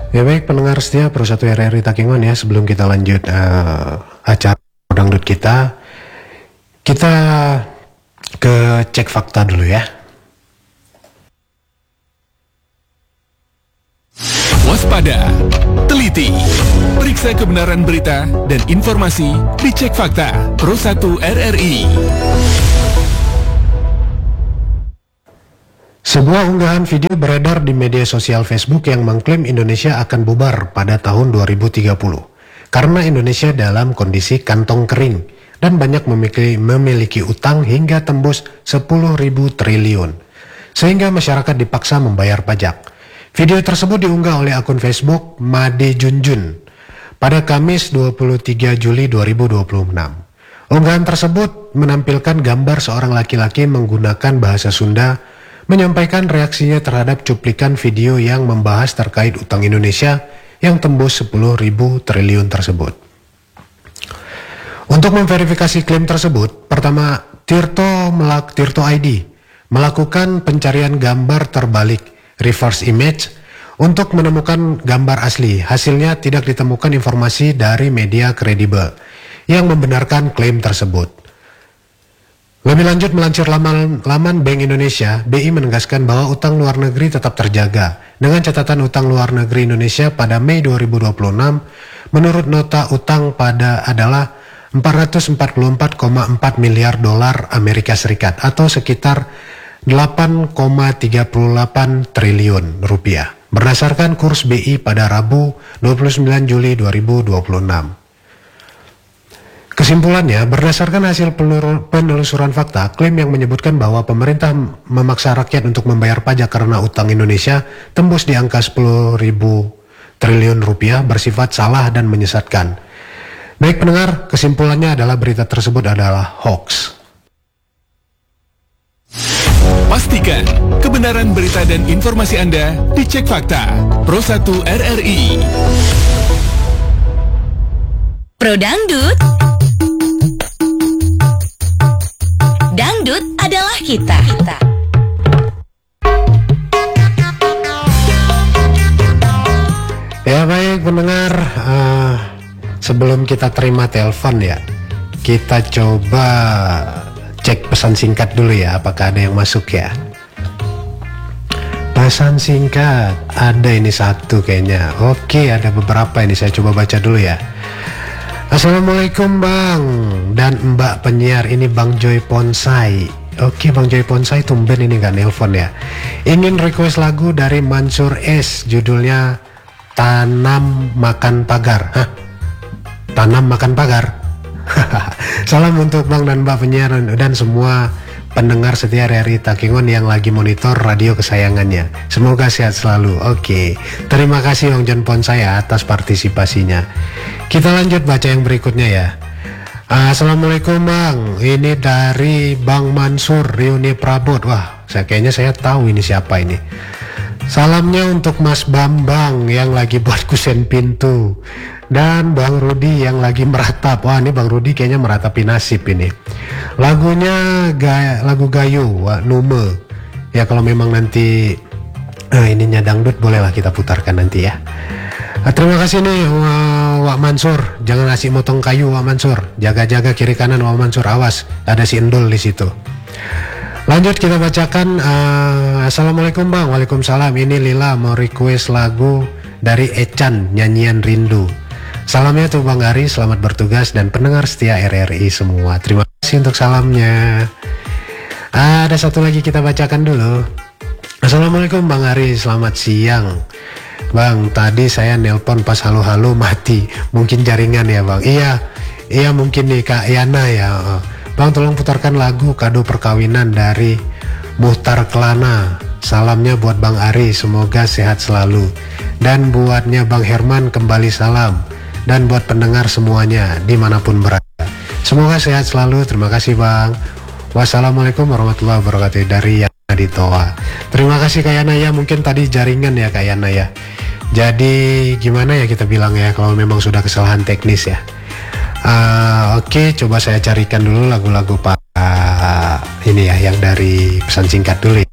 Ya baik pendengar setia Pro 1 RRI Takengon ya, sebelum kita lanjut acara dangdut kita ke cek fakta dulu ya. Waspada, teliti, periksa kebenaran berita dan informasi di Cek Fakta Pro 1 RRI. Sebuah unggahan video beredar di media sosial Facebook yang mengklaim Indonesia akan bubar pada tahun 2030 karena Indonesia dalam kondisi kantong kering dan banyak memiliki utang hingga tembus 10.000 triliun sehingga masyarakat dipaksa membayar pajak. Video tersebut diunggah oleh akun Facebook Made Junjun pada Kamis 23 Juli 2026. Unggahan tersebut menampilkan gambar seorang laki-laki menggunakan bahasa Sunda menyampaikan reaksinya terhadap cuplikan video yang membahas terkait utang Indonesia yang tembus 10.000 triliun tersebut. Untuk memverifikasi klaim tersebut, pertama Tirto ID melakukan pencarian gambar terbalik reverse image untuk menemukan gambar asli. Hasilnya tidak ditemukan informasi dari media kredibel yang membenarkan klaim tersebut. Lebih lanjut, melansir laman Bank Indonesia, BI menegaskan bahwa utang luar negeri tetap terjaga dengan catatan utang luar negeri Indonesia pada Mei 2026 menurut nota utang adalah 444,4 miliar dolar Amerika Serikat atau sekitar 8,38 triliun rupiah berdasarkan kurs BI pada Rabu 29 Juli 2026. Kesimpulannya, berdasarkan hasil penelusuran fakta, klaim yang menyebutkan bahwa pemerintah memaksa rakyat untuk membayar pajak karena utang Indonesia tembus di angka 10.000 triliun rupiah bersifat salah dan menyesatkan. Baik pendengar, kesimpulannya adalah berita tersebut adalah hoax. Pastikan kebenaran berita dan informasi Anda dicek fakta Pro 1 RRI. Pro Dangdut. Dangdut adalah kita. Ya baik pendengar, sebelum kita terima telepon ya, kita coba cek pesan singkat dulu ya, apakah ada yang masuk ya. Pesan singkat, ada ini satu kayaknya. Oke, ada beberapa ini, saya coba baca dulu ya. Assalamualaikum Bang dan Mbak penyiar, ini Bang Joy Ponsai. Oke Bang Joy Ponsai, tumben ini gak nelpon ya. Ingin request lagu dari Mansur S, judulnya Tanam Makan Pagar. Hah? Tanam Makan Pagar? Salam untuk Bang dan Mbak penyiar dan semua pendengar setia RRI Takengon yang lagi monitor radio kesayangannya. Semoga sehat selalu. Oke, terima kasih Bang John Ponsai atas partisipasinya. Kita lanjut baca yang berikutnya ya. Assalamualaikum Bang, ini dari Bang Mansur Riuni Prabot. Wah, kayaknya saya tahu ini siapa ini. Salamnya untuk Mas Bambang yang lagi buat kusen pintu dan Bang Rudi yang lagi meratap. Wah, ini Bang Rudi kayaknya meratapi nasib ini. Lagunya lagu Gayo Nume. Ya kalau memang nanti ininya dangdut bolehlah kita putarkan nanti ya. Terima kasih nih Wak Mansur. Jangan ngasih motong kayu Wak Mansur. Jaga-jaga kiri kanan Wak Mansur, awas ada si Endul di situ. Lanjut kita bacakan. Assalamualaikum Bang. Waalaikumsalam. Ini Lila mau request lagu dari Echan, Nyanyian Rindu. Salamnya tuh Bang Ari, selamat bertugas dan pendengar setia RRI semua. Terima kasih untuk salamnya. Ada satu lagi kita bacakan dulu. Assalamualaikum Bang Ari, selamat siang. Bang, tadi saya nelpon pas halo-halo mati. Mungkin jaringan ya Bang. Iya mungkin nih Kak Yana ya. Bang, tolong putarkan lagu Kado Perkawinan dari Muhtar Kelana. Salamnya buat Bang Ari, semoga sehat selalu. Dan buatnya Bang Herman kembali salam. Dan buat pendengar semuanya dimanapun berada, semoga sehat selalu. Terima kasih Bang. Wassalamualaikum warahmatullahi wabarakatuh dari Yana di Toa. Terima kasih Kak Yana ya, mungkin tadi jaringan ya Kak Yana ya. Jadi gimana ya kita bilang ya kalau memang sudah kesalahan teknis ya. Oke, coba saya carikan dulu lagu-lagu Pak ini ya yang dari pesan singkat dulu ya.